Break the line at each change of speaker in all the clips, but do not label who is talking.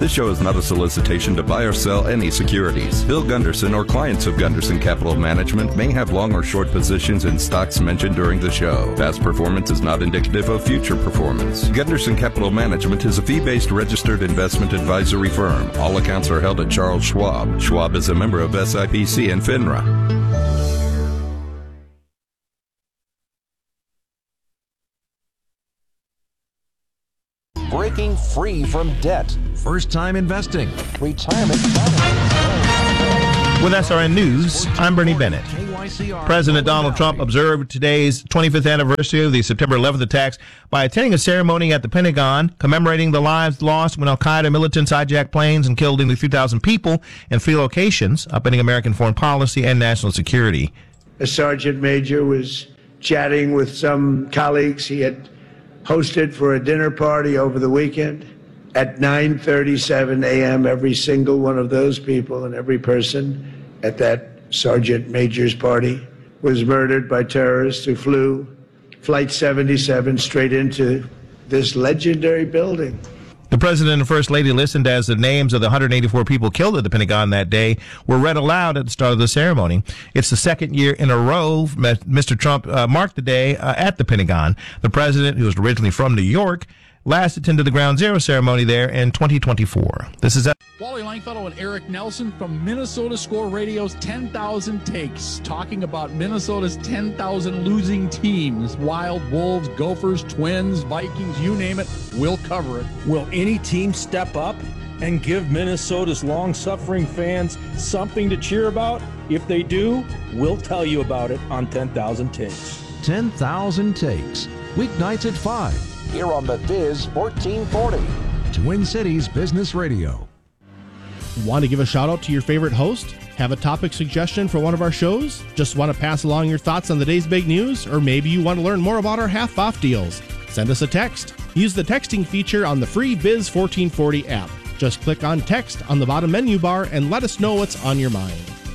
This show is not a solicitation to buy or sell any securities. Bill Gunderson or clients of Gunderson Capital Management may have long or short positions in stocks mentioned during the show. Past performance is not indicative of future performance. Gunderson Capital Management is a fee-based registered investment advisory firm. All accounts are held at Charles Schwab. Schwab is a member of SIPC and FINRA.
Breaking free from debt.
First-time investing.
Retirement planning.
With SRN News, I'm Bernie Bennett. President Donald Trump observed today's 25th anniversary of the September 11th attacks by attending a ceremony at the Pentagon commemorating the lives lost when al-Qaeda militants hijacked planes and killed nearly 3,000 people in 3 locations, upending American foreign policy and national security.
A sergeant major was chatting with some colleagues he had hosted for a dinner party over the weekend. At 9:37 a.m., every single one of those people and every person at that sergeant major's party was murdered by terrorists who flew Flight 77 straight into this legendary building.
The President and First Lady listened as the names of the 184 people killed at the Pentagon that day were read aloud at the start of the ceremony. It's the second year in a row Mr. Trump marked the day at the Pentagon. The President, who was originally from New York, last attended the Ground Zero ceremony there in 2024. This is
Wally Langfellow and Eric Nelson from Minnesota Score Radio's 10,000 Takes, talking about Minnesota's 10,000 losing teams. Wild, Wolves, Gophers, Twins, Vikings, you name it, we'll cover it.
Will any team step up and give Minnesota's long-suffering fans something to cheer about? If they do, we'll tell you about it on 10,000 Takes.
10,000 Takes, weeknights at 5.
Here on the Viz 1440.
Twin Cities Business Radio.
Want to give a shout out to your favorite host? Have a topic suggestion for one of our shows? Just want to pass along your thoughts on the day's big news? Or maybe you want to learn more about our half-off deals? Send us a text. Use the texting feature on the free Biz 1440 app. Just click on text on the bottom menu bar and let us know what's on your mind.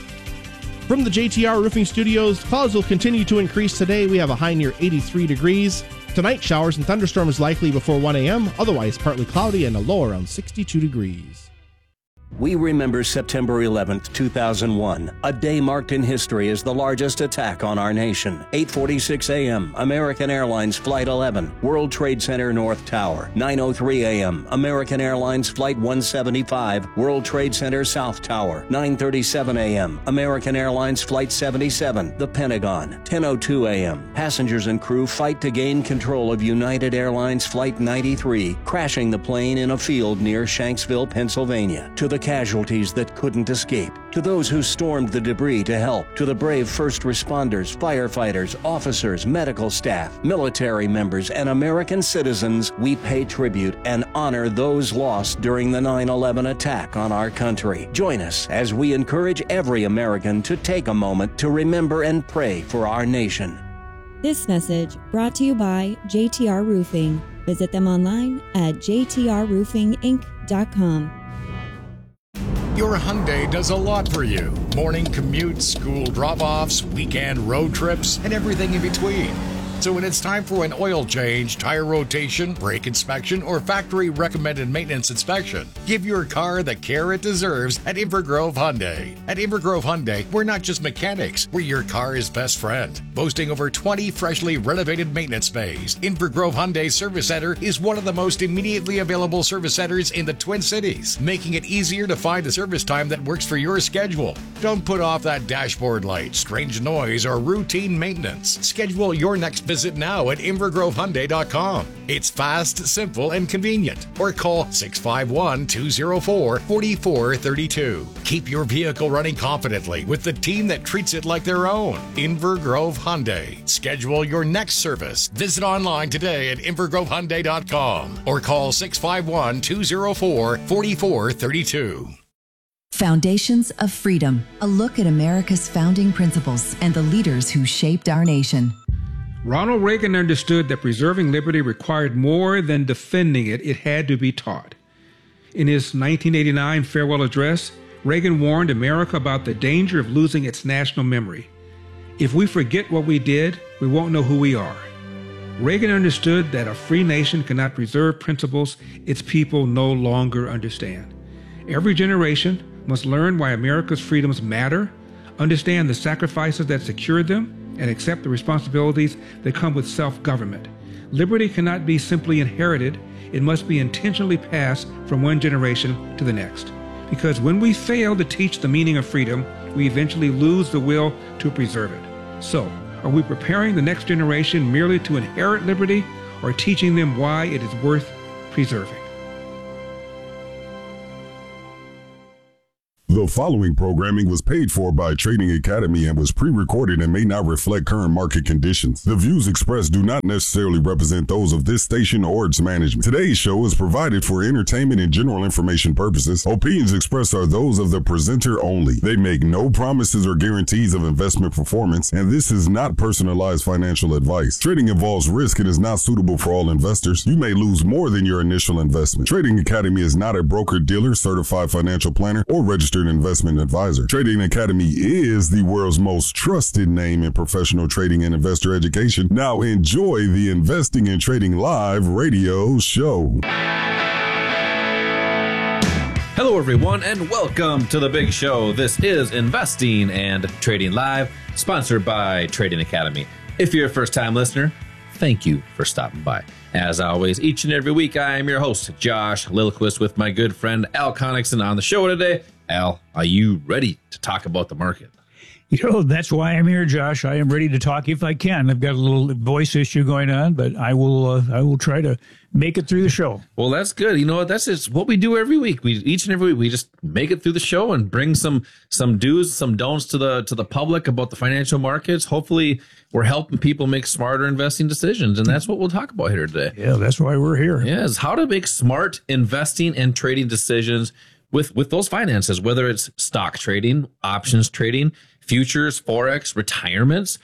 From the JTR Roofing Studios, clouds will continue to increase today. We have a high near 83 degrees. Tonight, showers and thunderstorms likely before 1 a.m., otherwise partly cloudy and a low around 62 degrees.
We remember September 11th, 2001, a day marked in history as the largest attack on our nation. 8:46 a.m., American Airlines Flight 11, World Trade Center North Tower. 9:03 a.m., American Airlines Flight 175, World Trade Center South Tower. 9:37 a.m., American Airlines Flight 77, the Pentagon. 10:02 a.m., passengers and crew fight to gain control of United Airlines Flight 93, crashing the plane in a field near Shanksville, Pennsylvania. To the casualties that couldn't escape, to those who stormed the debris to help, to the brave first responders, firefighters, officers, medical staff, military members, and American citizens, we pay tribute and honor those lost during the 9/11 attack on our country. Join us as we encourage every American to take a moment to remember and pray for our nation.
This message brought to you by JTR Roofing. Visit them online at jtrroofinginc.com.
Your Hyundai does a lot for you. Morning commutes, school drop-offs, weekend road trips, and everything in between. So when it's time for an oil change, tire rotation, brake inspection, or factory-recommended maintenance inspection, give your car the care it deserves at Invergrove Hyundai. At Invergrove Hyundai, we're not just mechanics, we're your car's best friend. Boasting over 20 freshly renovated maintenance bays, Invergrove Hyundai Service Center is one of the most immediately available service centers in the Twin Cities, making it easier to find a service time that works for your schedule. Don't put off that dashboard light, strange noise, or routine maintenance. Schedule your next visit now at InvergroveHyundai.com. It's fast, simple, and convenient. Or call 651-204-4432. Keep your vehicle running confidently with the team that treats it like their own. Invergrove Hyundai. Schedule your next service. Visit online today at InvergroveHyundai.com or call 651-204-4432.
Foundations of Freedom, a look at America's founding principles and the leaders who shaped our nation.
Ronald Reagan understood that preserving liberty required more than defending it, it had to be taught. In his 1989 farewell address, Reagan warned America about the danger of losing its national memory. If we forget what we did, we won't know who we are. Reagan understood that a free nation cannot preserve principles its people no longer understand. Every generation must learn why America's freedoms matter, understand the sacrifices that secured them, and accept the responsibilities that come with self-government. Liberty cannot be simply inherited. It must be intentionally passed from one generation to the next. Because when we fail to teach the meaning of freedom, we eventually lose the will to preserve it. So, are we preparing the next generation merely to inherit liberty, or teaching them why it is worth preserving?
The following programming was paid for by Trading Academy and was pre-recorded and may not reflect current market conditions. The views expressed do not necessarily represent those of this station or its management. Today's show is provided for entertainment and general information purposes. Opinions expressed are those of the presenter only. They make no promises or guarantees of investment performance, and this is not personalized financial advice. Trading involves risk and is not suitable for all investors. You may lose more than your initial investment. Trading Academy is not a broker-dealer, certified financial planner, or registered investment advisor. Trading Academy is the world's most trusted name in professional trading and investor education. Now enjoy the Investing and Trading Live radio show.
Hello everyone and welcome to the big show. This is Investing and Trading Live, sponsored by Trading Academy. If you're a first-time listener, thank you for stopping by. As always, each and every week, I am your host, Josh Lilquist, with my good friend Al Connickson on the show today. Al, are you ready to talk about the market?
You know, that's why I'm here, Josh. I am ready to talk if I can. I've got a little voice issue going on, but I will try to make it through the show.
Well, that's good. You know what? That's just what we do every week. Each and every week we just make it through the show and bring some do's, some don'ts to the public about the financial markets. Hopefully, we're helping people make smarter investing decisions, and that's what we'll talk about here today.
Yeah, that's why we're here.
Yes, how to make smart investing and trading decisions with those finances, whether it's stock trading, options trading, futures, forex, retirements,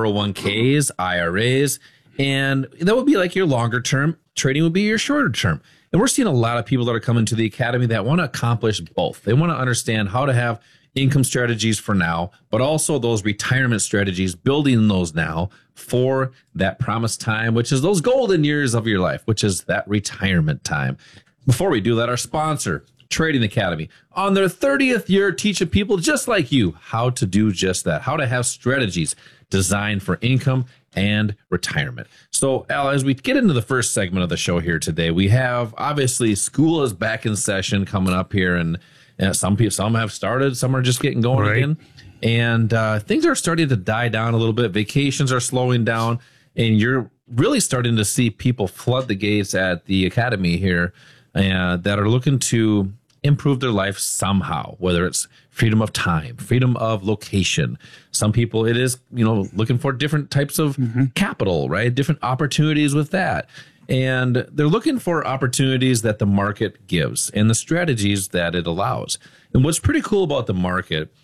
401ks, IRAs, and that would be like your longer term. Trading would be your shorter term. And we're seeing a lot of people that are coming to the Academy that want to accomplish both. They want to understand how to have income strategies for now, but also those retirement strategies, building those now for that promised time, which is those golden years of your life, which is that retirement time. Before we do that, our sponsor, Trading Academy, on their 30th year, teaching people just like you how to do just that, how to have strategies designed for income and retirement. So, Al, as we get into the first segment of the show here today, we have, obviously, school is back in session coming up here, and some have started, some are just getting going again, and things are starting to die down a little bit. Vacations are slowing down, and you're really starting to see people flood the gates at the Academy here that are looking to improve their life somehow, whether it's freedom of time, freedom of location. Some people, it is, looking for different types of capital, right? Different opportunities with that. And they're looking for opportunities that the market gives and the strategies that it allows. And what's pretty cool about the market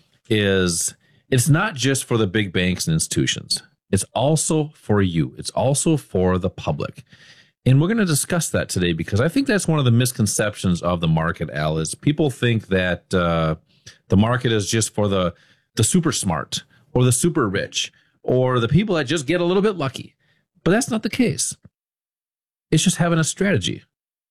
is it's not just for the big banks and institutions. It's also for you. It's also for the public. And we're going to discuss that today because I think that's one of the misconceptions of the market, Al, is people think that the market is just for the super smart or the super rich or the people that just get a little bit lucky. But that's not the case. It's just having a strategy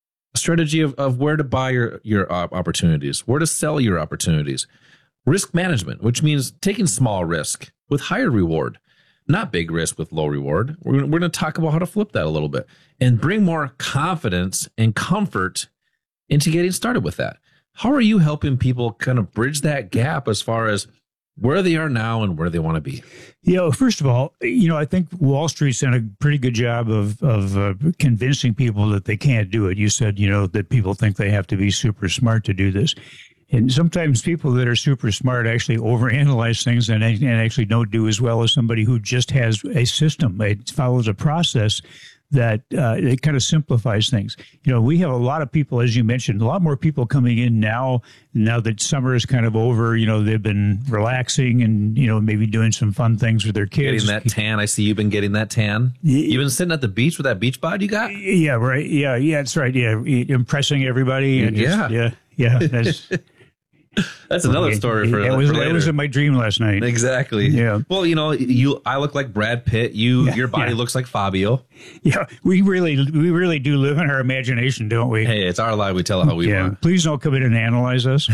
of where to buy your opportunities, where to sell your opportunities. Risk management, which means taking small risk with higher reward. Not big risk with low reward. We're going to talk about how to flip that a little bit and bring more confidence and comfort into getting started with that. How are you helping people kind of bridge that gap as far as where they are now and where they want to be?
First of all, I think Wall Street's done a pretty good job of convincing people that they can't do it. You said, that people think they have to be super smart to do this. And sometimes people that are super smart actually overanalyze things and actually don't do as well as somebody who just has a system. It follows a process that it kind of simplifies things. We have a lot of people, as you mentioned, a lot more people coming in now that summer is kind of over. They've been relaxing and, maybe doing some fun things with their kids.
Getting that tan. I see you've been getting that tan. You've been sitting at the beach with that beach bod you got?
Yeah, right. Yeah, that's right. Yeah, impressing everybody. And
Yeah.
That's
That's another story for
that
later.
was in my dream last night.
Exactly.
Yeah.
Well, I look like Brad Pitt. Your body looks like Fabio.
Yeah, we really do live in our imagination, don't we?
Hey, it's our life. We tell it how we want.
Please don't come in and analyze us.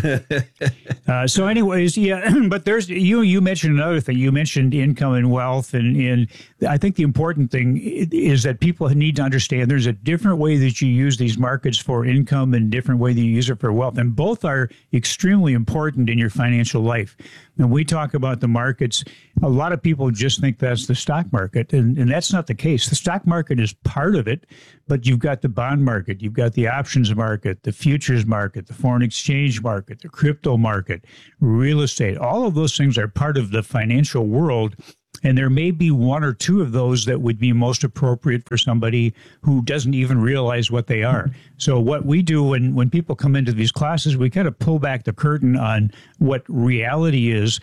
So, anyways, but there's you mentioned another thing. You mentioned income and wealth, and I think the important thing is that people need to understand there's a different way that you use these markets for income and different way that you use it for wealth, and both are extremely important in your financial life. When we talk about the markets, a lot of people just think that's the stock market, and that's not the case. The stock market is part of it, but you've got the bond market, you've got the options market, the futures market, the foreign exchange market, the crypto market, real estate. All of those things are part of the financial world. And there may be one or two of those that would be most appropriate for somebody who doesn't even realize what they are. So what we do when people come into these classes, we kind of pull back the curtain on what reality is.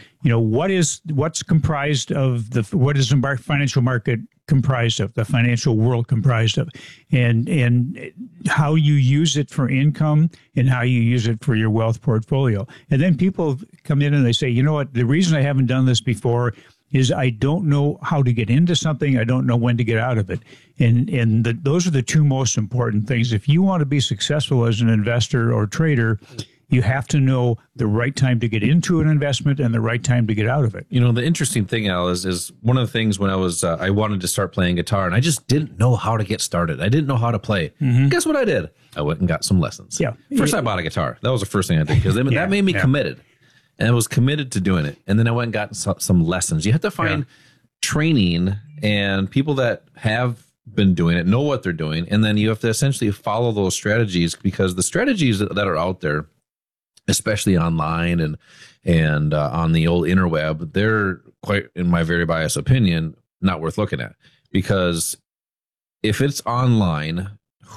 What's comprised of what is the financial market comprised of, the financial world comprised of, and how you use it for income and how you use it for your wealth portfolio. And then people come in and they say, you know what, the reason I haven't done this before is I don't know how to get into something. I don't know when to get out of it. And those are the two most important things. If you want to be successful as an investor or trader, you have to know the right time to get into an investment and the right time to get out of it.
The interesting thing, Al, is one of the things when I wanted to start playing guitar, and I just didn't know how to get started. I didn't know how to play. Mm-hmm. Guess what I did? I went and got some lessons.
Yeah.
First, I bought a guitar. That was the first thing I did because that made me committed. And I was committed to doing it. And then I went and got some lessons. You have to find training and people that have been doing it, know what they're doing. And then you have to essentially follow those strategies, because the strategies that are out there, especially online and on the old interweb, they're quite, in my very biased opinion, not worth looking at. Because if it's online,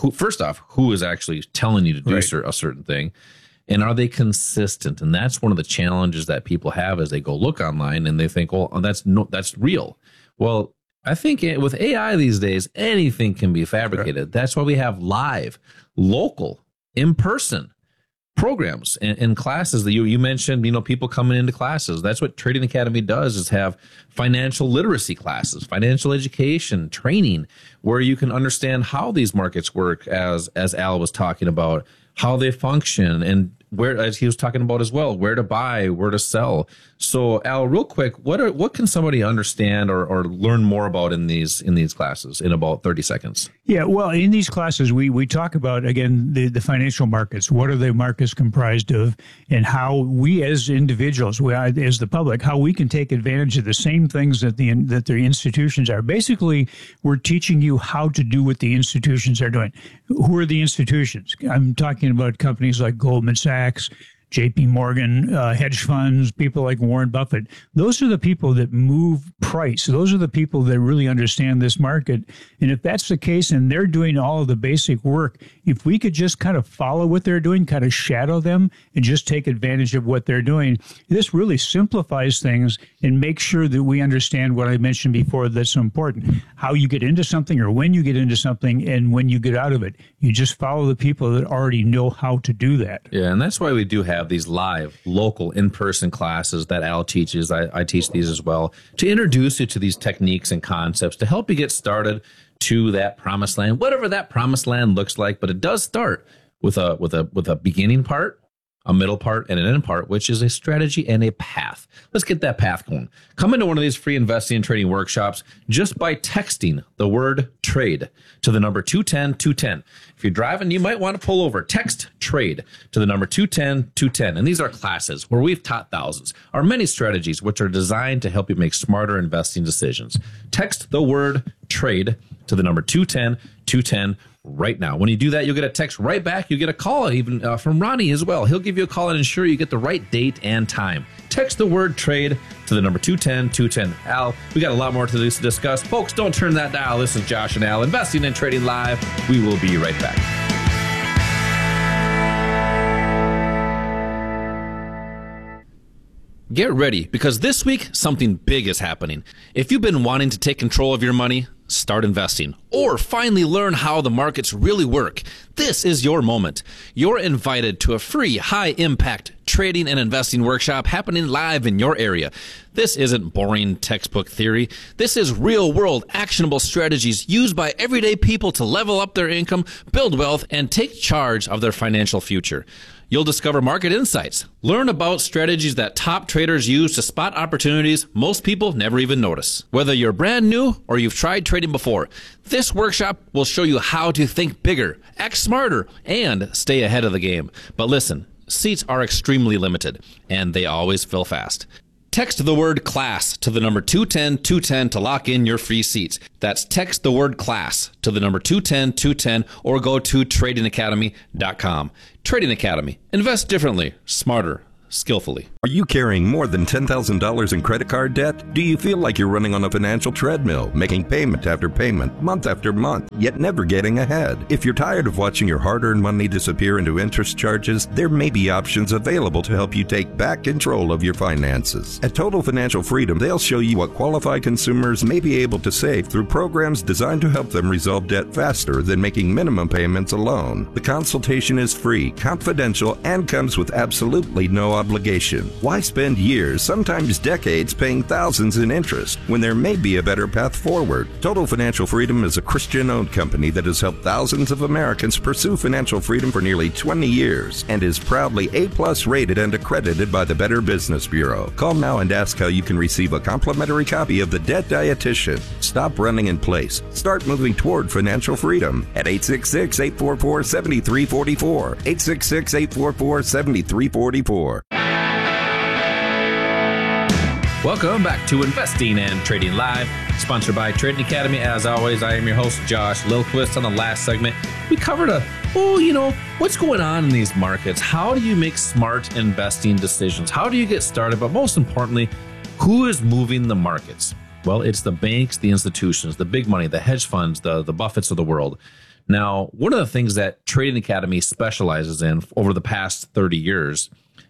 who is actually telling you to do a certain thing? And are they consistent? And that's one of the challenges that people have as they go look online and they think, well, that's real. Well, I think with AI these days, anything can be fabricated. That's why we have live, local, in-person programs and classes that you mentioned, people coming into classes. That's what Trading Academy does, is have financial literacy classes, financial education, training, where you can understand how these markets work, as Al was talking about, how they function, and where, as he was talking about as well, where to buy, where to sell. So, Al, real quick, what can somebody understand or learn more about in these classes in about 30 seconds?
Yeah, well, in these classes, we talk about, again, the financial markets. What are the markets comprised of, and how we as individuals, as the public, how we can take advantage of the same things that the institutions are. Basically, we're teaching you how to do what the institutions are doing. Who are the institutions? I'm talking about companies like Goldman Sachs, JP Morgan, hedge funds, people like Warren Buffett. Those are the people that move price. Those are the people that really understand this market. And if that's the case and they're doing all of the basic work, if we could just kind of follow what they're doing, kind of shadow them and just take advantage of what they're doing, this really simplifies things and makes sure that we understand what I mentioned before that's so important. How you get into something, or when you get into something, and when you get out of it. You just follow the people that already know how to do that.
Yeah, and that's why we do have these live, local, in-person classes that Al teaches. I teach these as well, to introduce you to these techniques and concepts to help you get started to that promised land, whatever that promised land looks like. But it does start with a beginning part, a middle part, and an end part, which is a strategy and a path. Let's get that path going. Come into one of these free investing and trading workshops just by texting the word trade to the number 210-210. If you're driving, you might want to pull over. Text trade to the number 210-210. And these are classes where we've taught thousands, our many strategies which are designed to help you make smarter investing decisions. Text the word trade to the number 210-210 right now. When you do that, you'll get a text right back. You'll get a call even from Ronnie as well. He'll give you a call and ensure you get the right date and time. Text the word trade to the number 210-210. Al, we got a lot more to discuss. Folks, don't turn that dial. This is Josh and Al, Investing and Trading Live. We will be right back. Get ready, because this week, something big is happening. If you've been wanting to take control of your money, start investing, or finally learn how the markets really work, this is your moment. You're invited to a free high-impact trading and investing workshop happening live in your area. This isn't boring textbook theory. This is real-world actionable strategies used by everyday people to level up their income, build wealth, and take charge of their financial future. You'll discover market insights, learn about strategies that top traders use to spot opportunities most people never even notice. Whether you're brand new or you've tried trading before, this workshop will show you how to think bigger, act smarter, and stay ahead of the game. But listen, seats are extremely limited, and they always fill fast. Text the word CLASS to the number 210-210 to lock in your free seats. That's text the word CLASS to the number 210-210 or go to tradingacademy.com. Trading Academy. Invest differently, smarter, skillfully.
Are you carrying more than $10,000 in credit card debt? Do you feel like you're running on a financial treadmill, making payment after payment, month after month, yet never getting ahead? If you're tired of watching your hard-earned money disappear into interest charges, there may be options available to help you take back control of your finances. At Total Financial Freedom, they'll show you what qualified consumers may be able to save through programs designed to help them resolve debt faster than making minimum payments alone. The consultation is free, confidential, and comes with absolutely no obligation. Why spend years, sometimes decades, paying thousands in interest when there may be a better path forward? Total Financial Freedom is a Christian-owned company that has helped thousands of Americans pursue financial freedom for nearly 20 years and is proudly A+ rated and accredited by the Better Business Bureau. Call now and ask how you can receive a complimentary copy of The Debt Dietitian. Stop running in place. Start moving toward financial freedom at 866-844-7344. 866-844-7344.
Welcome back to Investing and Trading Live, sponsored by Trading Academy. As always, I am your host, Josh Lilquist. On the last segment, we covered what's going on in these markets? How do you make smart investing decisions? How do you get started? But most importantly, who is moving the markets? Well, it's the banks, the institutions, the big money, the hedge funds, the Buffetts of the world. Now, one of the things that Trading Academy specializes in over the past 30 years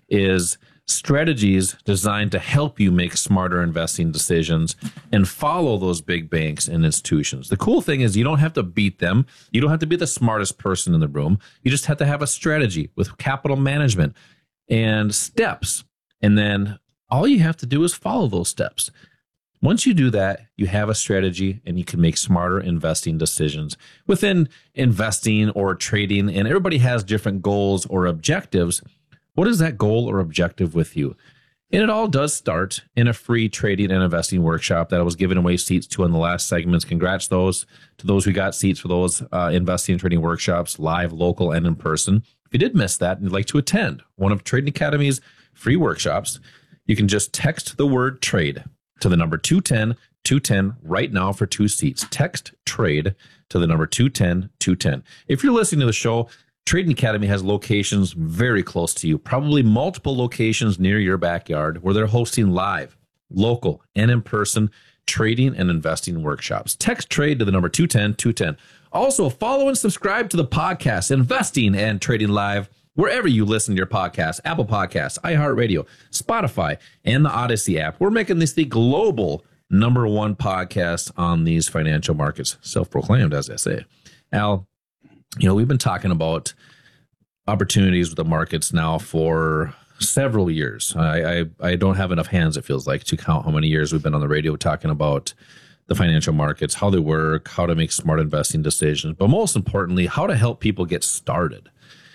is strategies designed to help you make smarter investing decisions and follow those big banks and institutions. The cool thing is you don't have to beat them. You don't have to be the smartest person in the room. You just have to have a strategy with capital management and steps. And then all you have to do is follow those steps. Once you do that, you have a strategy and you can make smarter investing decisions within investing or trading. And everybody has different goals or objectives. What is that goal or objective with you? And it all does start in a free trading and investing workshop that I was giving away seats to in the last segments. Congrats to those who got seats for those investing and trading workshops, live, local, and in person. If you did miss that and you'd like to attend one of Trading Academy's free workshops, you can just text the word trade to the number 210-210 right now for 2 seats. Text trade to the number 210-210. If you're listening to the show, Trading Academy has locations very close to you, probably multiple locations near your backyard where they're hosting live, local, and in-person trading and investing workshops. Text trade to the number 210-210. Also, follow and subscribe to the podcast, Investing and Trading Live, wherever you listen to your podcasts, Apple Podcasts, iHeartRadio, Spotify, and the Odyssey app. We're making this the global #1 podcast on these financial markets, self-proclaimed, as I say. Al, we've been talking about opportunities with the markets now for several years. I don't have enough hands, it feels like, to count how many years we've been on the radio talking about the financial markets, how they work, how to make smart investing decisions, but most importantly, how to help people get started.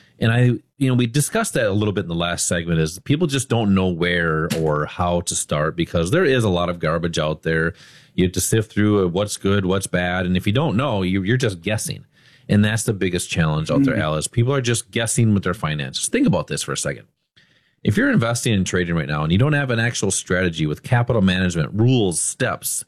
And we discussed that a little bit in the last segment, is people just don't know where or how to start because there is a lot of garbage out there. You have to sift through what's good, what's bad. And if you don't know, you're just guessing. And that's the biggest challenge out there, Alice. People are just guessing with their finances. Think about this for a second. If you're investing and trading right now and you don't have an actual strategy with capital management, rules, steps,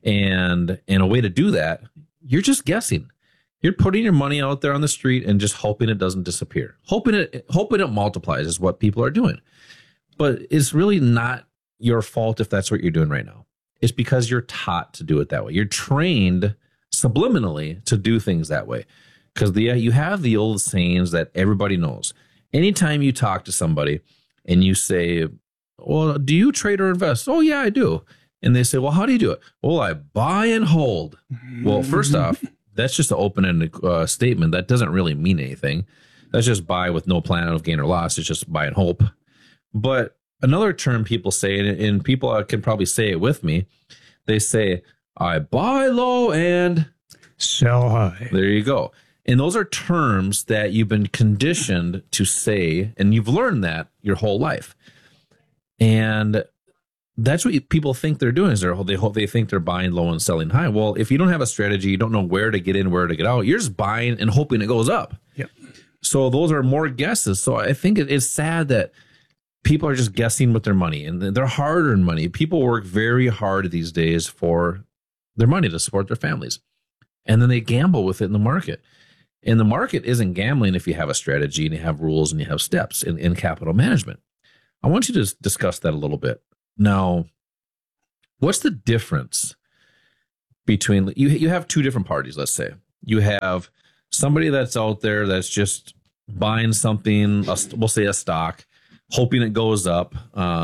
and a way to do that, you're just guessing. You're putting your money out there on the street and just hoping it doesn't disappear. Hoping it multiplies is what people are doing. But it's really not your fault if that's what you're doing right now. It's because you're taught to do it that way. You're trained subliminally to do things that way. Because you have the old sayings that everybody knows. Anytime you talk to somebody and you say, well, do you trade or invest? Oh, yeah, I do. And they say, well, how do you do it? Well, I buy and hold. Well, first off, that's just an open-ended statement. That doesn't really mean anything. That's just buy with no plan of gain or loss. It's just buy and hope. But another term people say, and people can probably say it with me, they say, I buy low and
sell high.
There you go. And those are terms that you've been conditioned to say, and you've learned that your whole life. And that's what people think they're doing, is they think they're buying low and selling high. Well, if you don't have a strategy, you don't know where to get in, where to get out, you're just buying and hoping it goes up.
Yep.
So those are more guesses. So I think it's sad that people are just guessing with their money, and they're hard-earned money. People work very hard these days for their money to support their families. And then they gamble with it in the market. And the market isn't gambling if you have a strategy and you have rules and you have steps in capital management. I want you to discuss that a little bit. Now, what's the difference between, you have two different parties, let's say. You have somebody that's out there that's just buying something, we'll say a stock, hoping it goes up,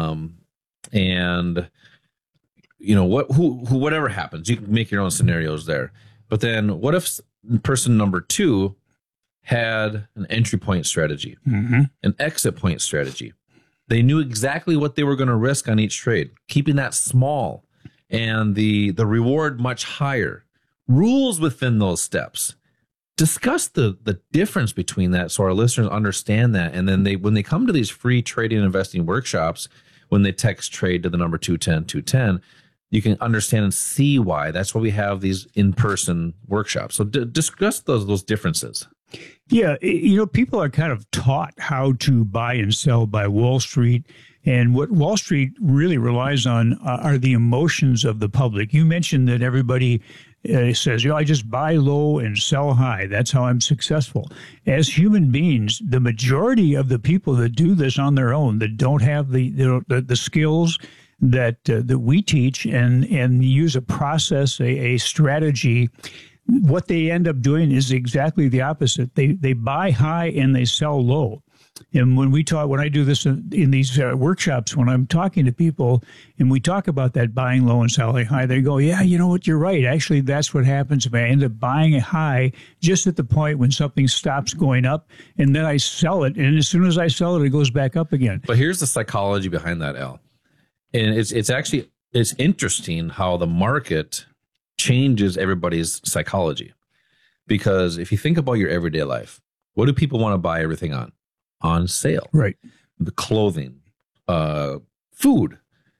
and whatever happens, you can make your own scenarios there. But then what if person number two had an entry point strategy, an exit point strategy? They knew exactly what they were going to risk on each trade, keeping that small and the reward much higher. Rules within those steps. Discuss the difference between that so our listeners understand that. And then when they come to these free trading and investing workshops, when they text trade to the number 210, you can understand and see why. That's why we have these in-person workshops. So discuss those differences.
Yeah, people are kind of taught how to buy and sell by Wall Street. And what Wall Street really relies on are the emotions of the public. You mentioned that everybody says, I just buy low and sell high. That's how I'm successful. As human beings, the majority of the people that do this on their own, that don't have the skills that we teach and use a process, a strategy, what they end up doing is exactly the opposite. They buy high and they sell low. And when I do this in these workshops, when I'm talking to people and we talk about that buying low and selling high, they go, yeah, you know what, you're right. Actually, that's what happens if I end up buying a high just at the point when something stops going up, and then I sell it. And as soon as I sell it, it goes back up again.
But here's the psychology behind that, Al. And it's interesting how the market changes everybody's psychology. Because if you think about your everyday life, what do people want to buy everything on? On sale.
Right.
The clothing, food,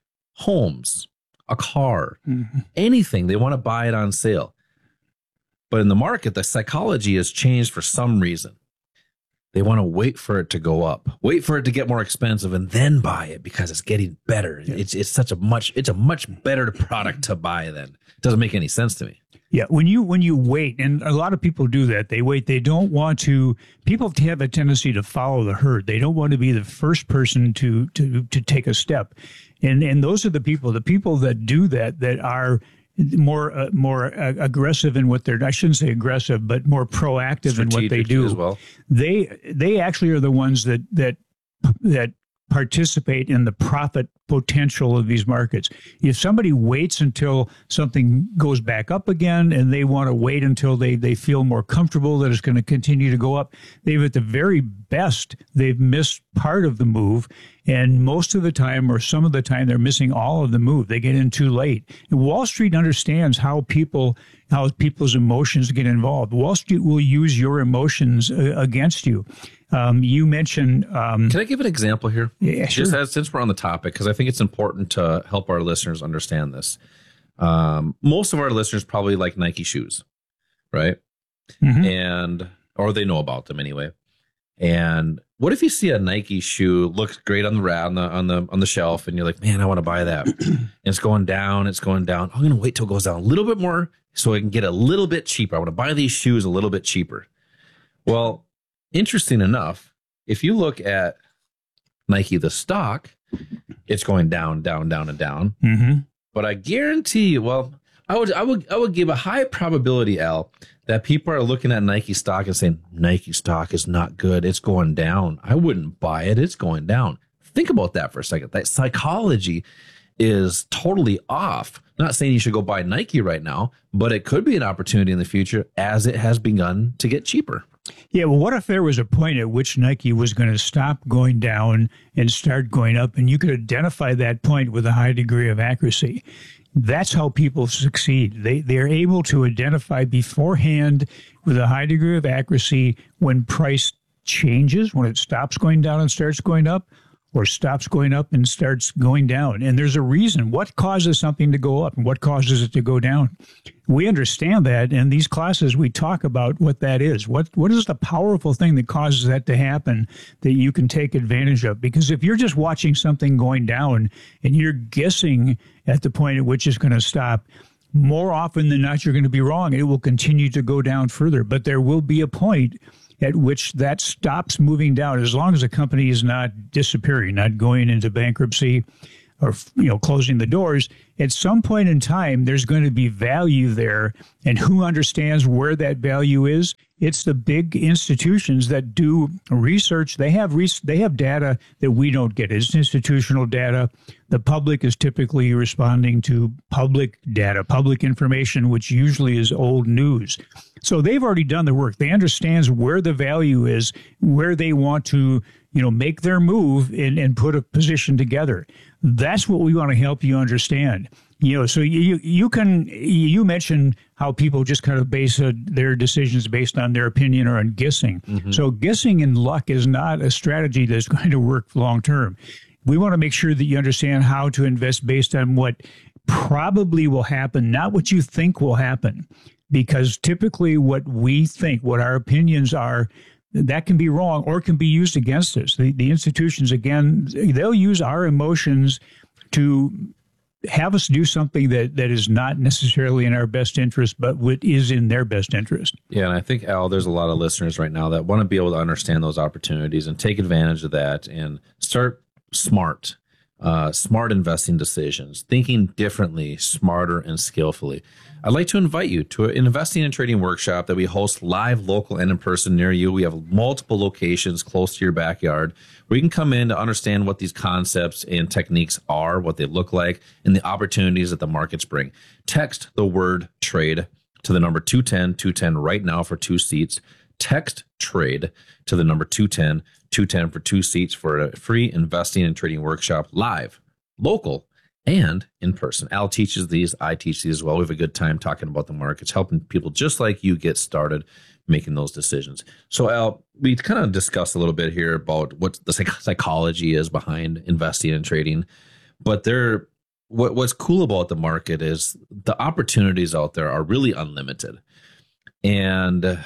homes, a car, anything. They want to buy it on sale. But in the market, the psychology has changed for some reason. They want to wait for it to go up, wait for it to get more expensive, and then buy it because it's getting better. Yeah. It's a much better product to buy then. It doesn't make any sense to me.
Yeah, when you wait, and a lot of people do that, they wait. They don't want to. People have a tendency to follow the herd. They don't want to be the first person to take a step, and those are the people that do that are more aggressive in what they're. I shouldn't say aggressive, but more proactive in what they do
as well.
They actually are the ones that participate in the profit potential of these markets. If somebody waits until something goes back up again and they want to wait until they feel more comfortable that it's going to continue to go up, they've at the very best, they've missed part of the move. And most of the time, or some of the time, they're missing all of the move. They get in too late. And Wall Street understands how people's emotions get involved. Wall Street will use your emotions against you. You mentioned...
Can I give an example here?
Yeah, sure.
Just since we're on the topic, because I think it's important to help our listeners understand this. Most of our listeners probably like Nike shoes, right? Or they know about them anyway. And what if you see a Nike shoe, looks great on the shelf, and you're like, man, I want to buy that. And it's going down. I'm going to wait till it goes down a little bit more so I can get a little bit cheaper. I want to buy these shoes a little bit cheaper. Well, interesting enough, if you look at Nike, the stock, it's going down, down, down, and down. But I guarantee you, well, I would give a high probability, Al, that people are looking at Nike stock and saying, Nike stock is not good. It's going down. I wouldn't buy it. It's going down. Think about that for a second. That psychology is totally off. Not saying you should go buy Nike right now, but it could be an opportunity in the future as it has begun to get cheaper.
Yeah, well, what if there was a point at which Nike was going to stop going down and start going up, and you could identify that point with a high degree of accuracy? That's how people succeed. They're able to identify beforehand with a high degree of accuracy when price changes, when it stops going down and starts going up, or stops going up and starts going down. And there's a reason. What causes something to go up and what causes it to go down? We understand that. In these classes, we talk about what that is. What is the powerful thing that causes that to happen that you can take advantage of? Because if you're just watching something going down and you're guessing at the point at which it's going to stop, more often than not, you're going to be wrong. It will continue to go down further. But there will be a point at which that stops moving down, as long as the company is not disappearing, not going into bankruptcy or closing the doors. At some point in time, there's going to be value there. And who understands where that value is? It's the big institutions that do research. They have data that we don't get. It's institutional data. The public is typically responding to public data, public information, which usually is old news. So they've already done the work. They understand where the value is, where they want to, make their move and put a position together. That's what we want to help you understand. So you mentioned how people just kind of base their decisions based on their opinion or on guessing. Mm-hmm. So guessing and luck is not a strategy that's going to work long term. We want to make sure that you understand how to invest based on what probably will happen, not what you think will happen. Because typically what we think, what our opinions are, that can be wrong or can be used against us. The institutions, again, they'll use our emotions to have us do something that is not necessarily in our best interest, but what is in their best interest.
Yeah, and I think, Al, there's a lot of listeners right now that want to be able to understand those opportunities and take advantage of that and start smart investing decisions, thinking differently, smarter, and skillfully. I'd like to invite you to an investing and trading workshop that we host live, local, and in person near you. We have multiple locations close to your backyard where you can come in to understand what these concepts and techniques are, what they look like, and the opportunities that the markets bring. Text the word trade to the number 210 right now for 2 seats. Text trade to the number 210 for 2 seats for a free investing and trading workshop, live, local, and in person. Al teaches these. I teach these as well. We have a good time talking about the markets, helping people just like you get started making those decisions. So, Al, we kind of discussed a little bit here about what the psychology is behind investing and trading. But what's cool about the market is the opportunities out there are really unlimited. And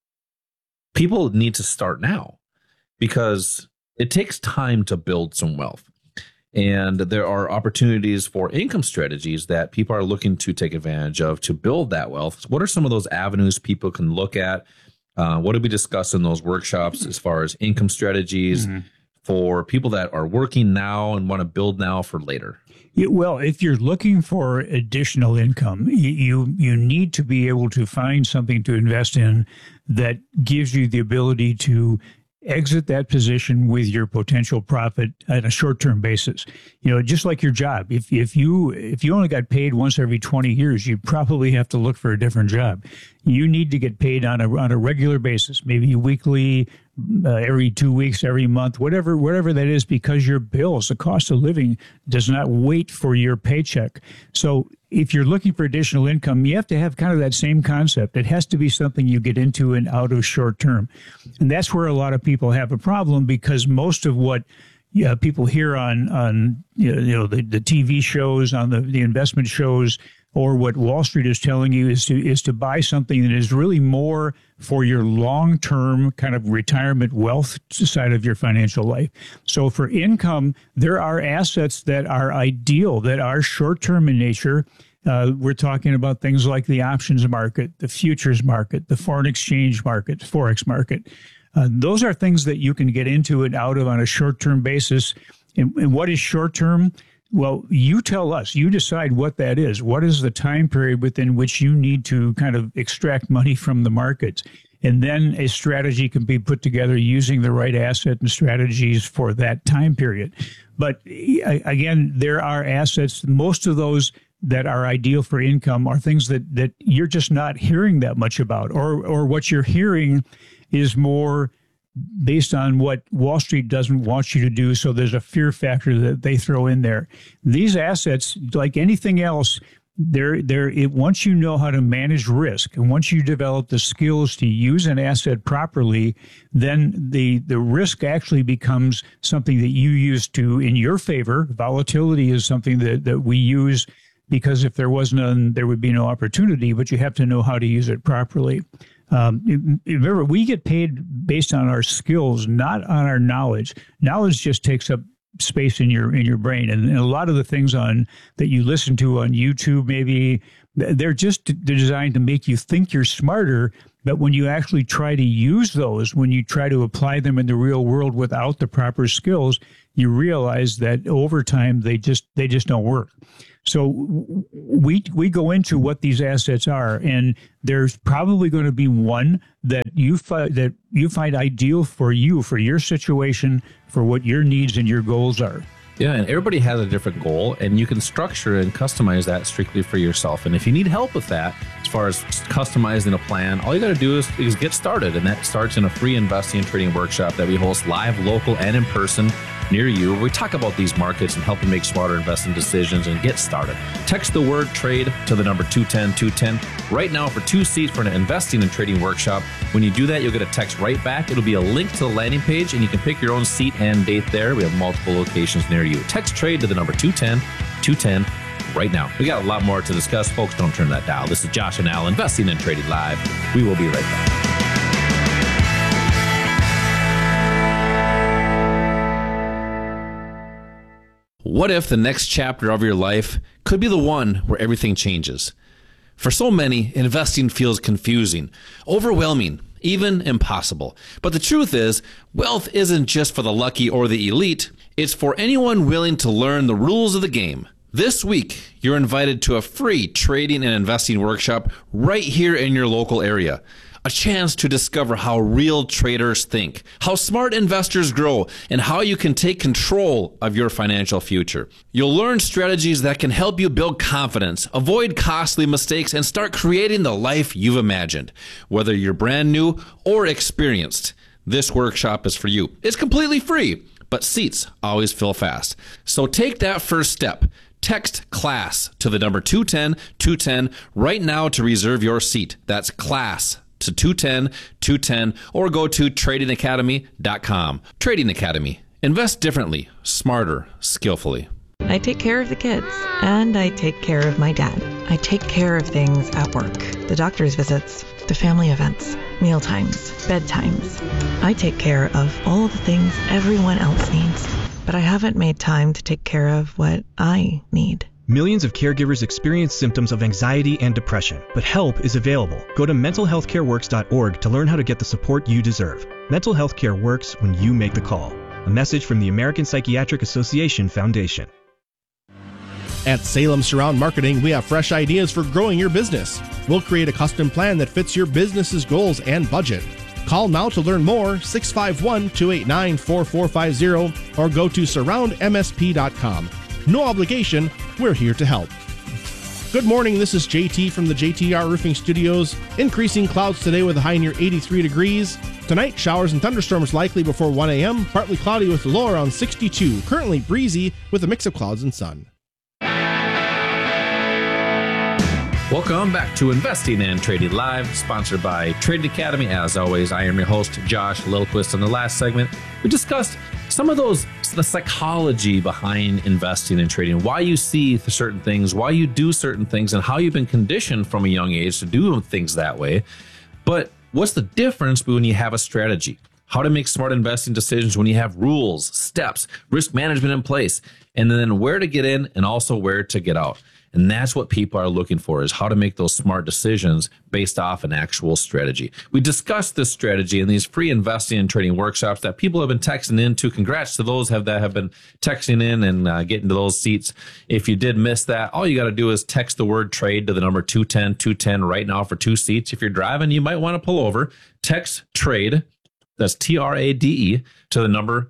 people need to start now because it takes time to build some wealth. And there are opportunities for income strategies that people are looking to take advantage of to build that wealth. So what are some of those avenues people can look at? What did we discuss in those workshops as far as income strategies for people that are working now and want to build now for later?
Well, if you're looking for additional income, you need to be able to find something to invest in that gives you the ability to exit that position with your potential profit on a short-term basis. Just like your job. If you only got paid once every 20 years, you'd probably have to look for a different job. You need to get paid on a regular basis, maybe weekly, every 2 weeks, every month, whatever that is, because your bills, the cost of living, does not wait for your paycheck. So if you're looking for additional income, you have to have kind of that same concept. It has to be something you get into and out of short term. And that's where a lot of people have a problem, because most of what people hear on the TV shows, on the investment shows, or what Wall Street is telling you is to buy something that is really more for your long-term kind of retirement wealth side of your financial life. So for income, there are assets that are ideal, that are short-term in nature. We're talking about things like the options market, the futures market, the foreign exchange market, Forex market. Those are things that you can get into and out of on a short-term basis. And what is short-term? Well, you tell us. You decide what that is. What is the time period within which you need to kind of extract money from the markets? And then a strategy can be put together using the right asset and strategies for that time period. But again, there are assets, most of those that are ideal for income are things that you're just not hearing that much about, or what you're hearing is more based on what Wall Street doesn't want you to do. So there's a fear factor that they throw in there. These assets, like anything else, once you know how to manage risk, and once you develop the skills to use an asset properly, then the risk actually becomes something that you use in your favor. Volatility is something that we use because if there was none, there would be no opportunity, but you have to know how to use it properly. Remember, we get paid based on our skills, not on our knowledge. Knowledge just takes up space in your brain, and a lot of the things that you listen to on YouTube, maybe they're designed to make you think you're smarter. But when you actually try to use those, when you try to apply them in the real world without the proper skills, you realize that over time they just don't work. So we go into what these assets are, and there's probably going to be one that you find ideal for you, for your situation, for what your needs and your goals are.
Yeah, and everybody has a different goal, and you can structure and customize that strictly for yourself. And if you need help with that, as far as customizing a plan, all you got to do is get started, and that starts in a free investing and trading workshop that we host live, local, and in person near you. We talk about these markets and help you make smarter investing decisions and get started. Text the word trade to the number 210-210 right now for 2 seats for an investing and trading workshop. When you do that, you'll get a text right back. It'll be a link to the landing page, and you can pick your own seat and date there. We have multiple locations near you. Text trade to the number 210-210 right now. We got a lot more to discuss. Folks, don't turn that dial. This is Josh and Al, Investing and Trading Live. We will be right back. What if the next chapter of your life could be the one where everything changes? For so many, investing feels confusing, overwhelming, even impossible. But the truth is, wealth isn't just for the lucky or the elite. It's for anyone willing to learn the rules of the game. This week, you're invited to a free trading and investing workshop right here in your local area. A chance to discover how real traders think, how smart investors grow, and how you can take control of your financial future. You'll learn strategies that can help you build confidence, avoid costly mistakes, and start creating the life you've imagined. Whether you're brand new or experienced, this workshop is for you. It's completely free, but seats always fill fast. So take that first step. Text CLASS to the number 210-210 right now to reserve your seat. That's CLASS to 210-210, or go to tradingacademy.com. Trading Academy. Invest differently, smarter, skillfully.
I take care of the kids, and I take care of my dad. I take care of things at work, the doctor's visits, the family events, mealtimes, bedtimes. I take care of all the things everyone else needs, but I haven't made time to take care of what I need.
Millions of caregivers experience symptoms of anxiety and depression, but help is available. Go to mentalhealthcareworks.org to learn how to get the support you deserve. Mental health care works when you make the call. A message from the American Psychiatric Association Foundation.
At Salem Surround Marketing, we have fresh ideas for growing your business. We'll create a custom plan that fits your business's goals and budget. Call now to learn more, 651-289-4450, or go to surroundmsp.com. No obligation, we're here to help. Good morning, this is JT from the JTR Roofing Studios. Increasing clouds today with a high near 83 degrees. Tonight, showers and thunderstorms likely before 1 a.m., partly cloudy with a low around 62. Currently breezy with a mix of clouds and sun.
Welcome back to Investing and Trading Live, sponsored by Trading Academy. As always, I am your host, Josh Lilquist. In the last segment, we discussed some of the psychology behind investing and trading, why you see certain things, why you do certain things, and how you've been conditioned from a young age to do things that way. But what's the difference when you have a strategy? how to make smart investing decisions when you have rules, steps, risk management in place, and then where to get in and also where to get out. And that's what people are looking for, is how to make those smart decisions based off an actual strategy. We discussed this strategy in these free investing and trading workshops that people have been texting into. Congrats to those that have been texting in and getting to those seats. If you did miss that, all you got to do is text the word trade to the number 210 right now for 2 seats. If you're driving, you might want to pull over. Text trade, that's TRADE, to the number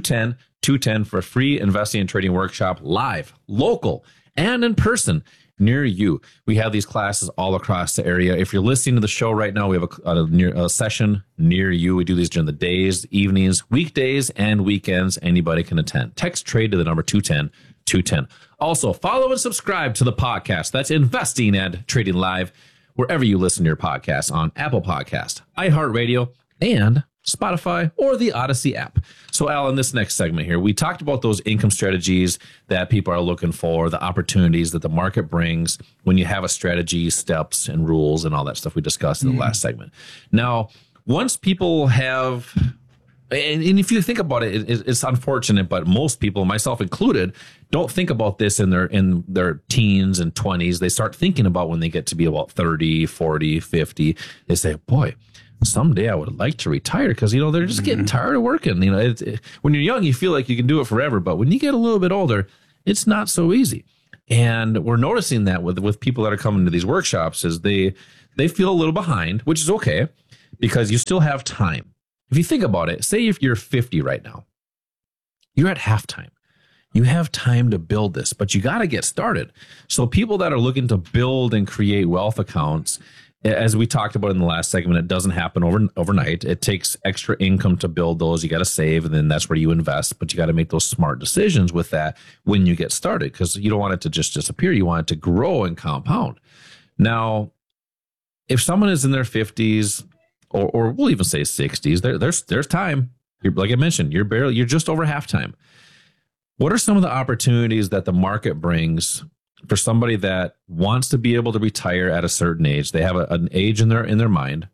210 for a free investing and trading workshop, live, local, and in person near you. We have these classes all across the area. If you're listening to the show right now, we have a session near you. We do these during the days, evenings, weekdays, and weekends. Anybody can attend. Text trade to the number 210. Also, follow and subscribe to the podcast. That's Investing and Trading Live, wherever you listen to your podcast, on Apple Podcast, iHeartRadio, and Spotify, or the Odyssey app. So, Al, in this next segment here, we talked about those income strategies that people are looking for, the opportunities that the market brings when you have a strategy, steps, and rules, and all that stuff we discussed in the last segment. Now, once people have, and if you think about it, it's unfortunate, but most people, myself included, don't think about this in their teens and 20s. They start thinking about when they get to be about 30, 40, 50. They say, boy, someday I would like to retire, because, they're just getting tired of working. When you're young, you feel like you can do it forever. But when you get a little bit older, it's not so easy. And we're noticing that with people that are coming to these workshops, is they feel a little behind, which is okay, because you still have time. If you think about it, say if you're 50 right now, you're at halftime. You have time to build this, but you got to get started. So people that are looking to build and create wealth accounts, as we talked about in the last segment, it doesn't happen overnight. It takes extra income to build those. You got to save, and then that's where you invest. But you got to make those smart decisions with that when you get started, because you don't want it to just disappear. You want it to grow and compound. Now, if someone is in their 50s, or we'll even say 60s, there's time. Like I mentioned, you're just over halftime. What are some of the opportunities that the market brings for somebody that wants to be able to retire at a certain age? They have an age in their mind,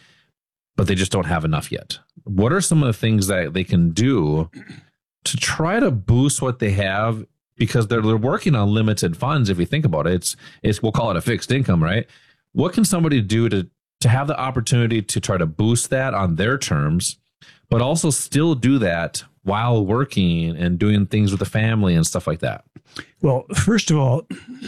but they just don't have enough yet. What are some of the things that they can do to try to boost what they have? Because they're working on limited funds. If you think about it, it's we'll call it a fixed income, right? What can somebody do to have the opportunity to try to boost that on their terms, but also still do that while working and doing things with the family and stuff like that?
Well, first of all,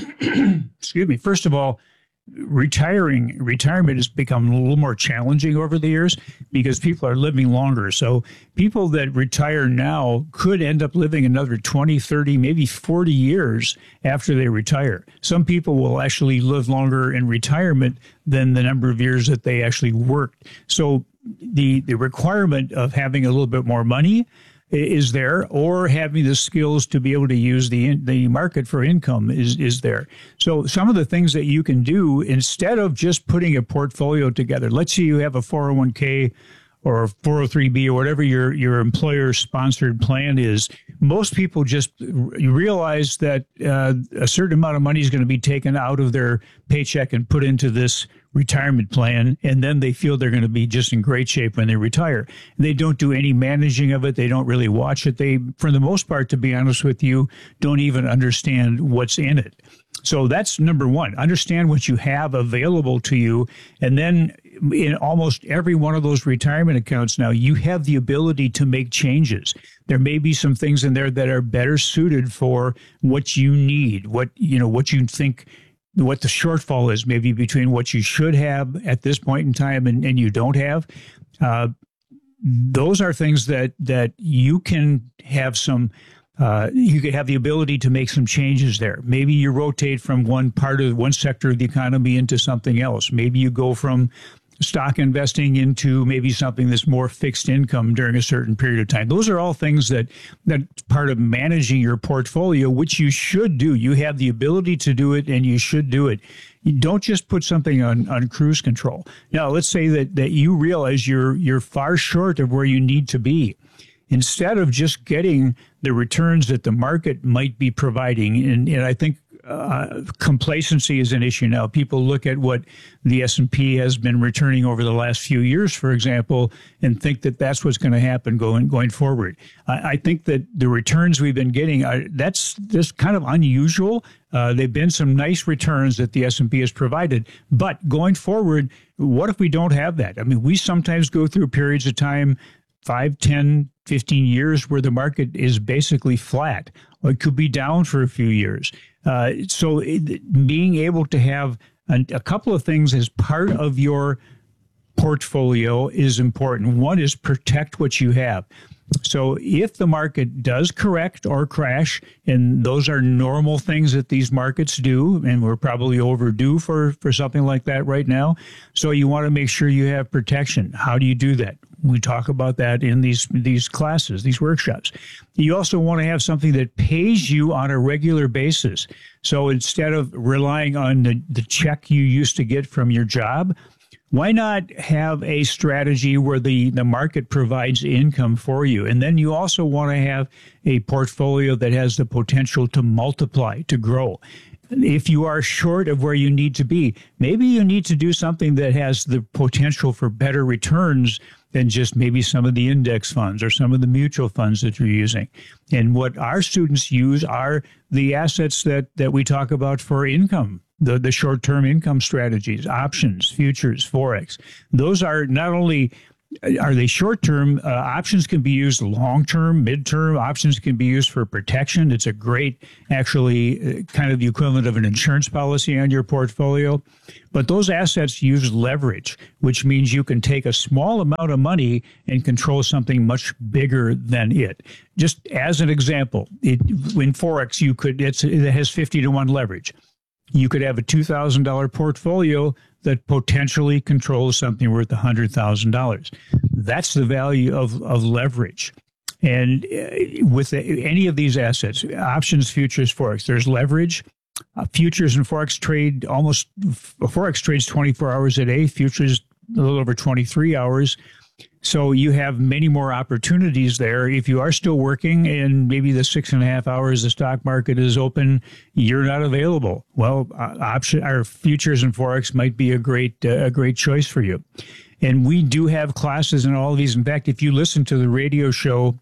retirement has become a little more challenging over the years because people are living longer. So people that retire now could end up living another 20, 30, maybe 40 years after they retire. Some people will actually live longer in retirement than the number of years that they actually worked. So the requirement of having a little bit more money is there, or having the skills to be able to use the market for income is there. So some of the things that you can do, instead of just putting a portfolio together, let's say you have a 401k or a 403b or whatever your employer-sponsored plan is, most people just realize that a certain amount of money is going to be taken out of their paycheck and put into this retirement plan, and then they feel they're going to be just in great shape when they retire. They don't do any managing of it. They don't really watch it. They, for the most part, to be honest with you, don't even understand what's in it. So that's number one. Understand what you have available to you. And then in almost every one of those retirement accounts now, you have the ability to make changes. There may be some things in there that are better suited for what you need, what you think, what the shortfall is maybe between what you should have at this point in time and you don't have. Those are things that you can have some, you could have the ability to make some changes there. Maybe you rotate from one sector of the economy into something else. Maybe you go from stock investing into maybe something that's more fixed income during a certain period of time. Those are all things that part of managing your portfolio, which you should do. You have the ability to do it, and you should do it. You don't just put something on cruise control. Now, let's say that you realize you're far short of where you need to be. Instead of just getting the returns that the market might be providing, and I think complacency is an issue now. People look at what the S&P has been returning over the last few years, for example, and think that that's what's going to happen going forward. I think that the returns we've been getting, that's just kind of unusual. They've been some nice returns that the S&P has provided. But going forward, what if we don't have that? I mean, we sometimes go through periods of time, 5, 10, 15 years where the market is basically flat, or it could be down for a few years. So being able to have a couple of things as part of your portfolio is important. One is protect what you have. So if the market does correct or crash, and those are normal things that these markets do, and we're probably overdue for something like that right now. So you want to make sure you have protection. How do you do that? We talk about that in these classes, these workshops. You also want to have something that pays you on a regular basis. So instead of relying on the check you used to get from your job, why not have a strategy where the market provides income for you? And then you also want to have a portfolio that has the potential to multiply, to grow. If you are short of where you need to be, maybe you need to do something that has the potential for better returns than just maybe some of the index funds or some of the mutual funds that you're using. And what our students use are the assets that we talk about for income. The short-term income strategies, options, futures, Forex. Those are not only are they short-term, options can be used long-term, mid-term. Options can be used for protection. It's a great, actually, kind of the equivalent of an insurance policy on your portfolio. But those assets use leverage, which means you can take a small amount of money and control something much bigger than it. Just as an example, in Forex, it has 50-to-1 leverage. You could have a $2,000 portfolio that potentially controls something worth $100,000. That's the value of leverage. And with any of these assets, options, futures, Forex, there's leverage. Futures and Forex trade Forex trades 24 hours a day, futures a little over 23 hours. So you have many more opportunities there. If you are still working and maybe the 6.5 hours the stock market is open, you're not available. Well, our futures and Forex might be a great choice for you. And we do have classes in all of these. In fact, if you listen to the radio show,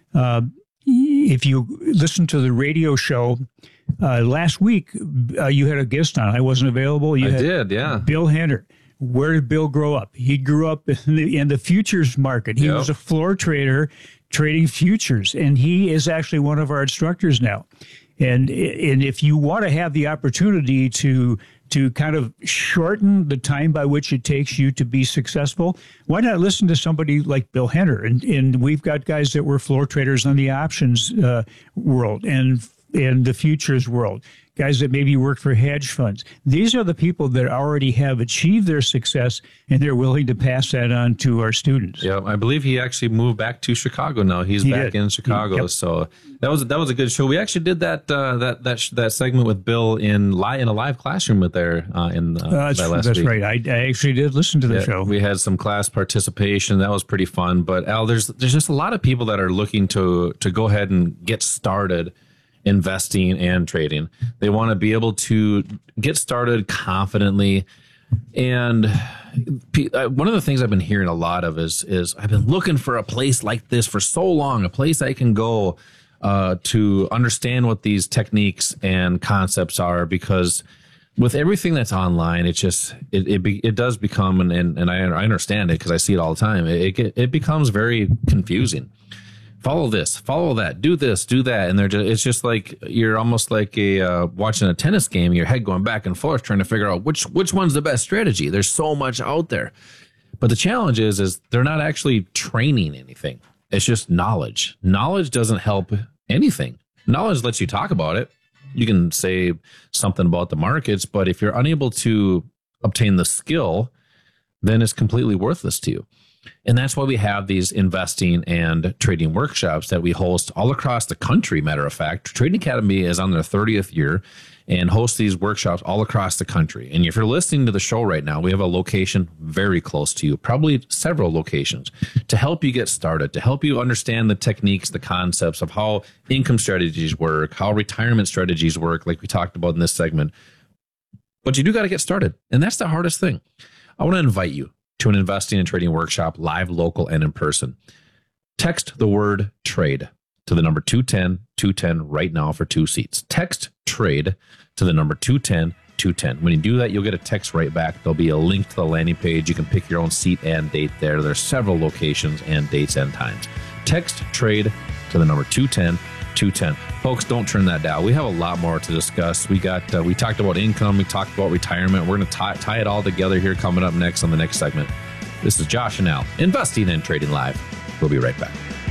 last week, you had a guest on. I wasn't available.
I did, yeah.
Bill Henner. Where did Bill grow up? He grew up in the futures market. He was a floor trader trading futures, and he is actually one of our instructors now. And if you want to have the opportunity to kind of shorten the time by which it takes you to be successful, why not listen to somebody like Bill Henner? And we've got guys that were floor traders on the options world and the futures world. Guys that maybe work for hedge funds. These are the people that already have achieved their success, and they're willing to pass that on to our students.
Yeah, I believe he actually moved back to Chicago now. He back in Chicago, yep. So that was a good show. We actually did that segment with Bill in a live classroom with there last week.
That's right. I actually did listen to the show.
We had some class participation. That was pretty fun. But Al, there's just a lot of people that are looking to go ahead and get started investing and trading. They want to be able to get started confidently. And one of the things I've been hearing a lot of is I've been looking for a place like this for so long, a place I can go to understand what these techniques and concepts are, because with everything that's online, it does become, and I understand it because I see it all the time. It becomes very confusing. Follow this, follow that, do this, do that. And it's just like, you're almost like watching a tennis game, your head going back and forth, trying to figure out which one's the best strategy. There's so much out there. But the challenge is they're not actually training anything. It's just knowledge. Knowledge doesn't help anything. Knowledge lets you talk about it. You can say something about the markets, but if you're unable to obtain the skill, then it's completely worthless to you. And that's why we have these investing and trading workshops that we host all across the country. Matter of fact, Trading Academy is on their 30th year, and host these workshops all across the country. And if you're listening to the show right now, we have a location very close to you, probably several locations, to help you get started, to help you understand the techniques, the concepts of how income strategies work, how retirement strategies work, like we talked about in this segment. But you do got to get started. And that's the hardest thing. I want to invite you to an investing and trading workshop, live, local, and in person. Text the word trade to the number 210-210 right now for 2 seats. Text trade to the number 210-210. When you do that, you'll get a text right back. There'll be a link to the landing page. You can pick your own seat and date there. There's several locations and dates and times. Text trade to the number 210-210. Folks, don't turn that down. We have a lot more to discuss. We talked about income. We talked about retirement. We're going to tie it all together here coming up next on the next segment. This is Josh and Al, Investing and Trading Live. We'll be right back.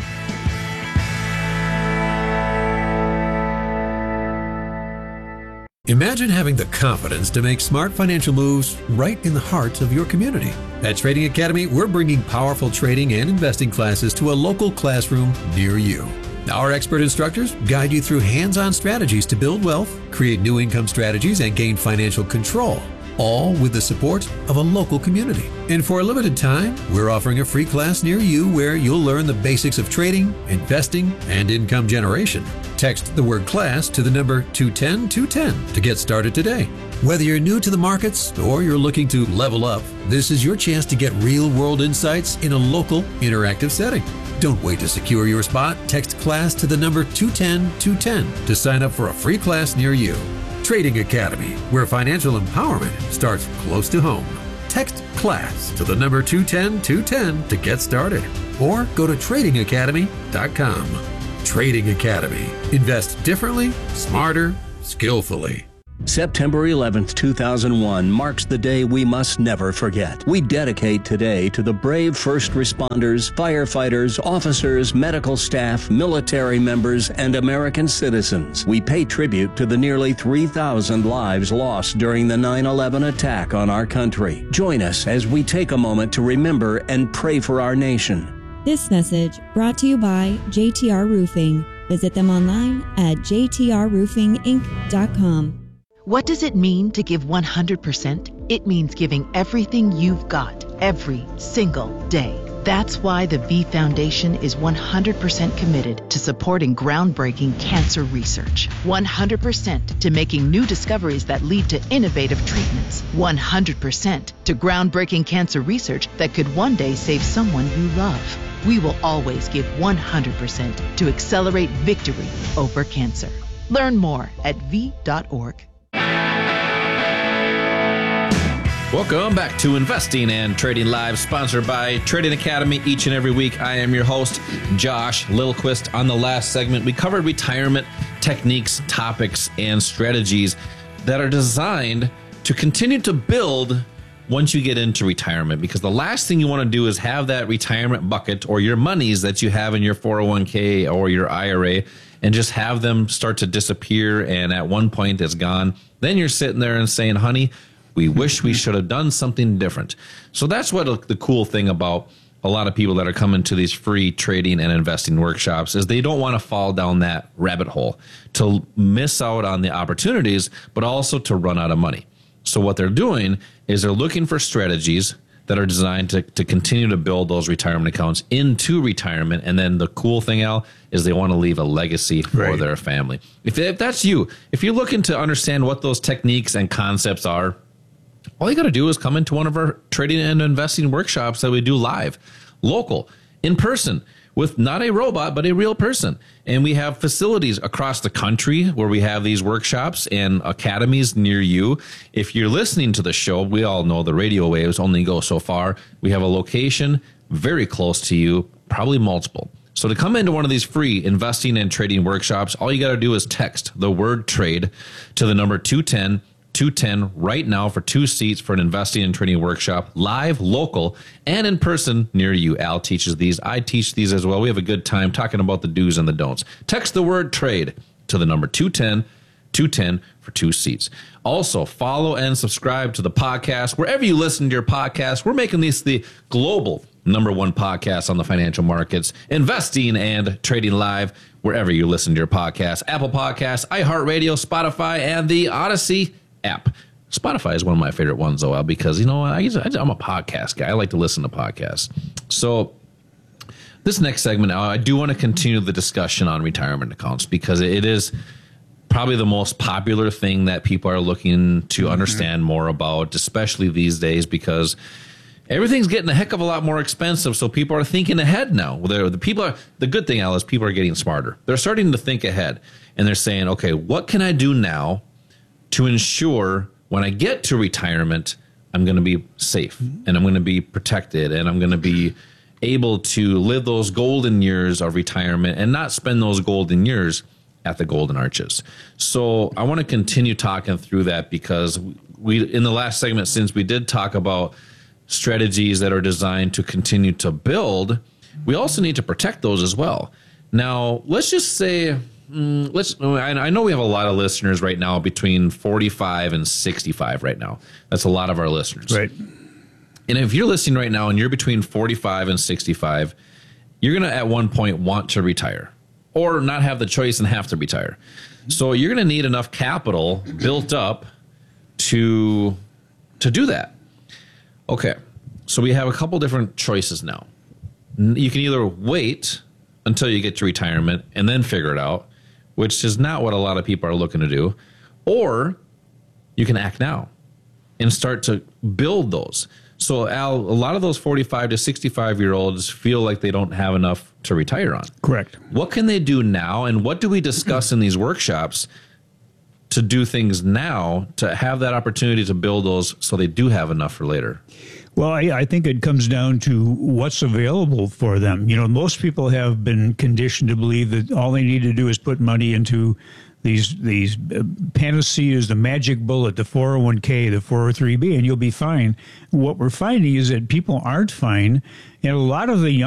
Imagine having the confidence to make smart financial moves right in the heart of your community. At Trading Academy, we're bringing powerful trading and investing classes to a local classroom near you. Our expert instructors guide you through hands-on strategies to build wealth, create new income strategies, and gain financial control, all with the support of a local community. And for a limited time, we're offering a free class near you where you'll learn the basics of trading, investing, and income generation. Text the word class to the number 210-210 to get started today. Whether you're new to the markets or you're looking to level up, this is your chance to get real-world insights in a local, interactive setting. Don't wait to secure your spot. Text class to the number 210-210 to sign up for a free class near you. Trading Academy, where financial empowerment starts close to home. Text class to the number 210-210 to get started, or go to tradingacademy.com. Trading Academy. Invest differently, smarter, skillfully.
September 11th, 2001 marks the day we must never forget. We dedicate today to the brave first responders, firefighters, officers, medical staff, military members, and American citizens. We pay tribute to the nearly 3,000 lives lost during the 9/11 attack on our country. Join us as we take a moment to remember and pray for our nation.
This message brought to you by JTR Roofing. Visit them online at jtrroofinginc.com.
What does it mean to give 100%? It means giving everything you've got every single day. That's why the V Foundation is 100% committed to supporting groundbreaking cancer research. 100% to making new discoveries that lead to innovative treatments. 100% to groundbreaking cancer research that could one day save someone you love. We will always give 100% to accelerate victory over cancer. Learn more at v.org.
Welcome back to Investing and Trading Live, sponsored by Trading Academy each and every week. I am your host, Josh Lilquist. On the last segment, we covered retirement techniques, topics, and strategies that are designed to continue to build once you get into retirement, because the last thing you want to do is have that retirement bucket or your monies that you have in your 401k or your IRA and just have them start to disappear, and at one point it's gone. Then you're sitting there and saying, honey, we wish we should have done something different. So that's what the cool thing about a lot of people that are coming to these free trading and investing workshops is they don't want to fall down that rabbit hole to miss out on the opportunities, but also to run out of money. So what they're doing is they're looking for strategies that are designed to continue to build those retirement accounts into retirement. And then the cool thing, Al, is they want to leave a legacy for their family. If that's you, if you're looking to understand what those techniques and concepts are, all you got to do is come into one of our trading and investing workshops that we do live, local, in person, with not a robot, but a real person. And we have facilities across the country where we have these workshops and academies near you. If you're listening to the show, we all know the radio waves only go so far. We have a location very close to you, probably multiple. So to come into one of these free investing and trading workshops, all you got to do is text the word trade to the number 210 right now for 2 seats for an investing and trading workshop, live, local, and in person near you. Al teaches these. I teach these as well. We have a good time talking about the do's and the don'ts. Text the word trade to the number 210 for 2 seats. Also, follow and subscribe to the podcast. Wherever you listen to your podcast, we're making this the global #1 podcast on the financial markets, Investing and Trading Live. wherever you listen to your podcast. Apple Podcasts, iHeartRadio, Spotify, and the Odyssey app. Spotify is one of my favorite ones, though, Al, because, I'm a podcast guy. I like to listen to podcasts. So this next segment, Al, I do want to continue the discussion on retirement accounts because it is probably the most popular thing that people are looking to understand more about, especially these days, because everything's getting a heck of a lot more expensive. So people are thinking ahead now. The good thing, Al, is people are getting smarter. They're starting to think ahead, and they're saying, okay, what can I do now to ensure when I get to retirement, I'm going to be safe and I'm going to be protected and I'm going to be able to live those golden years of retirement and not spend those golden years at the Golden Arches. So I want to continue talking through that because we, in the last segment, since we did talk about strategies that are designed to continue to build, we also need to protect those as well. Now, let's just say, I know we have a lot of listeners right now between 45 and 65 right now. That's a lot of our listeners.
Right.
And if you're listening right now and you're between 45 and 65, you're going to at one point want to retire or not have the choice and have to retire. So you're going to need enough capital built up to do that. Okay. So we have a couple different choices now. You can either wait until you get to retirement and then figure it out, which is not what a lot of people are looking to do, or you can act now and start to build those. So, Al, a lot of those 45 to 65-year-olds feel like they don't have enough to retire on.
Correct.
What can they do now, and what do we discuss in these workshops to do things now to have that opportunity to build those so they do have enough for later?
Well, I think it comes down to what's available for them. Most people have been conditioned to believe that all they need to do is put money into these panaceas, the magic bullet, the 401k, the 403b, and you'll be fine. What we're finding is that people aren't fine, and a lot of the young